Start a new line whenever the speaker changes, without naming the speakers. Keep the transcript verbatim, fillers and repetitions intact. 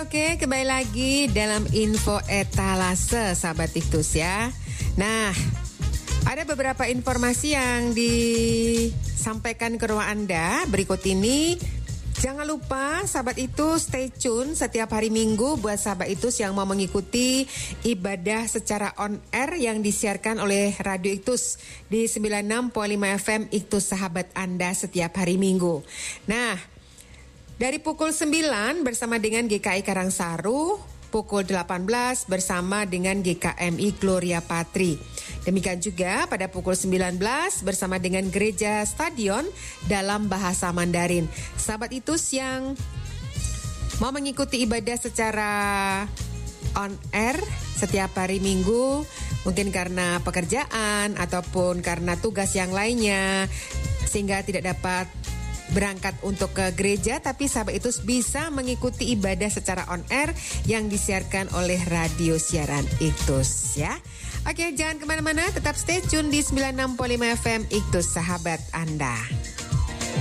oke, kembali lagi dalam info etalase sahabat Iktus ya. Nah, ada beberapa informasi yang disampaikan ke ruang Anda berikut ini. Jangan lupa sahabat Iktus stay tune setiap hari Minggu buat sahabat Iktus yang mau mengikuti ibadah secara on air yang disiarkan oleh Radio Iktus di sembilan puluh enam koma lima F M Iktus sahabat Anda setiap hari Minggu. Nah, dari pukul sembilan bersama dengan G K I Karangsaru, pukul delapan belas bersama dengan G K M I Gloria Patri. Demikian juga pada pukul sembilan belas bersama dengan Gereja Stadion dalam bahasa Mandarin. Sahabat Itus yang mau mengikuti ibadah secara on air setiap hari Minggu, mungkin karena pekerjaan ataupun karena tugas yang lainnya, sehingga tidak dapat berangkat untuk ke gereja, tapi sahabat Iktus bisa mengikuti ibadah secara on air yang disiarkan oleh radio siaran Iktus ya. Oke, jangan kemana-mana, tetap stay tune di sembilan puluh enam koma lima F M Iktus sahabat Anda.